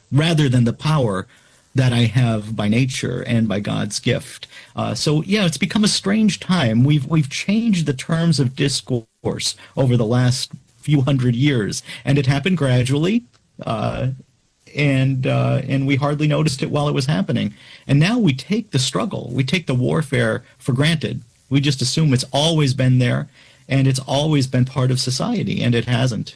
rather than the power that I have by nature and by God's gift. So yeah, it's become a strange time. We've changed the terms of discourse over the last few hundred years, and it happened gradually. And we hardly noticed it while it was happening. And now we take the struggle, we take the warfare for granted. We just assume it's always been there, and it's always been part of society, and it hasn't.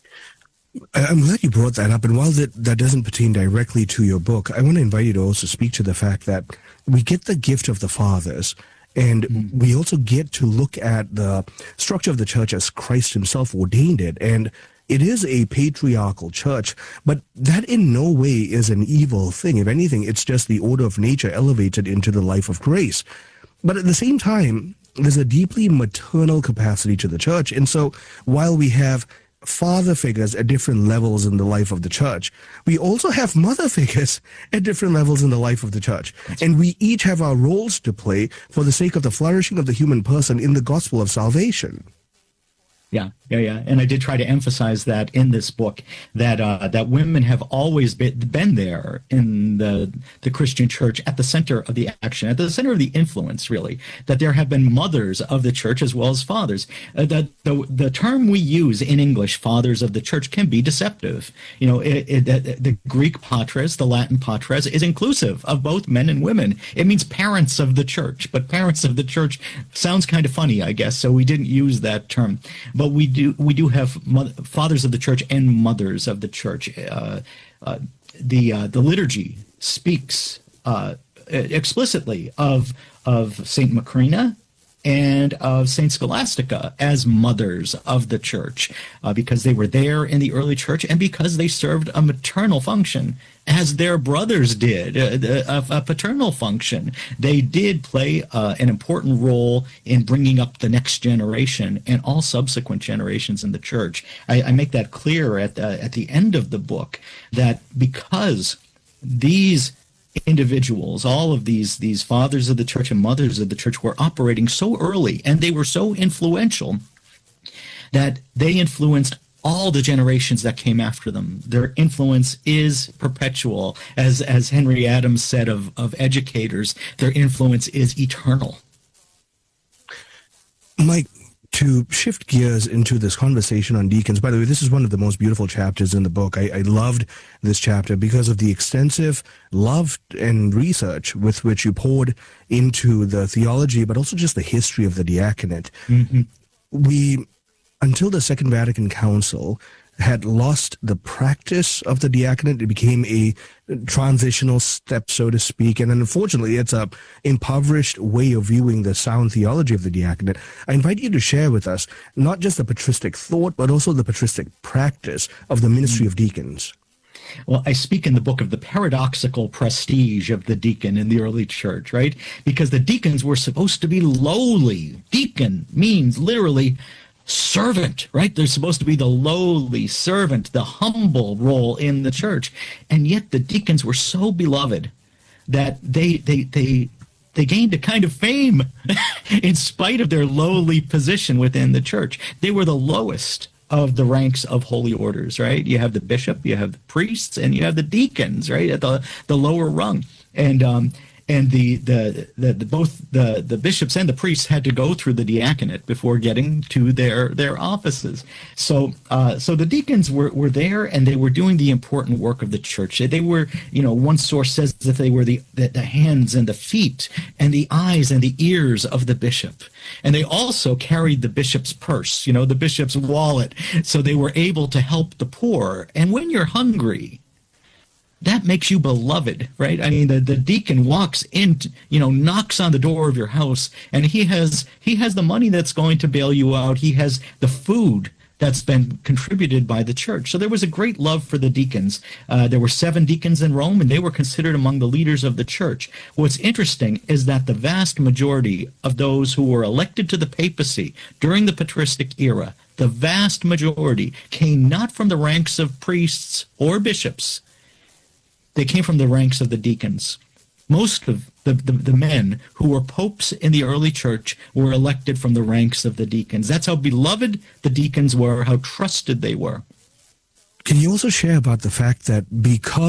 I'm glad you brought that up. And while that doesn't pertain directly to your book, I want to invite you to also speak to the fact that we get the gift of the fathers, and we also get to look at the structure of the church as Christ himself ordained it. And it is a patriarchal church, but that in no way is an evil thing. If anything, it's just the order of nature elevated into the life of grace. But at the same time, there's a deeply maternal capacity to the church. And so while we have father figures at different levels in the life of the church, we also have mother figures at different levels in the life of the church. And we each have our roles to play for the sake of the flourishing of the human person in the gospel of salvation. Yeah. And I did try to emphasize that in this book, that women have always been there in the Christian church, at the center of the action, at the center of the influence, really. That there have been mothers of the church as well as fathers. The term we use in English, fathers of the church, can be deceptive. The Greek patres, the Latin patres, is inclusive of both men and women. It means parents of the church, but parents of the church sounds kind of funny, I guess, so we didn't use that term. But we do have fathers of the church and mothers of the church. The liturgy speaks explicitly of Saint Macrina and of Saint Scholastica as mothers of the church, because they were there in the early church and because they served a maternal function, as their brothers did, a paternal function. They did play an important role in bringing up the next generation and all subsequent generations in the church. I make that clear at the end of the book, that because these individuals, all of these fathers of the church and mothers of the church, were operating so early and they were so influential that they influenced all the generations that came after them. Their influence is perpetual. As Henry Adams said of educators, their influence is eternal. Mike, to shift gears into this conversation on deacons, by the way, this is one of the most beautiful chapters in the book. I loved this chapter because of the extensive love and research with which you poured into the theology, but also just the history of the diaconate. We, until the Second Vatican Council, had lost the practice of the diaconate. It became a transitional step, so to speak. And unfortunately, it's a impoverished way of viewing the sound theology of the diaconate. I invite you to share with us not just the patristic thought, but also the patristic practice of the ministry of deacons. Well, I speak in the book of the paradoxical prestige of the deacon in the early church, right? Because the deacons were supposed to be lowly. Deacon means literally servant, right? They're supposed to be the lowly servant, the humble role in the church. And yet the deacons were so beloved that they gained a kind of fame in spite of their lowly position within the church. They were the lowest of the ranks of holy orders, right? You have the bishop, you have the priests, and you have the deacons, right, at the lower rung. And both the bishops and the priests had to go through the diaconate before getting to their offices. So the deacons were there, and they were doing the important work of the church. They were, one source says that they were the hands and the feet and the eyes and the ears of the bishop. And they also carried the bishop's purse, the bishop's wallet, so they were able to help the poor. And when you're hungry, that makes you beloved, right? I mean, the deacon walks in, knocks on the door of your house, and he has the money that's going to bail you out. He has the food that's been contributed by the church. So there was a great love for the deacons. There were 7 deacons in Rome, and they were considered among the leaders of the church. What's interesting is that the vast majority of those who were elected to the papacy during the patristic era, the vast majority came not from the ranks of priests or bishops. They came from the ranks of the deacons. Most of the men who were popes in the early church were elected from the ranks of the deacons. That's how beloved the deacons were, how trusted they were. Can you also share about the fact that because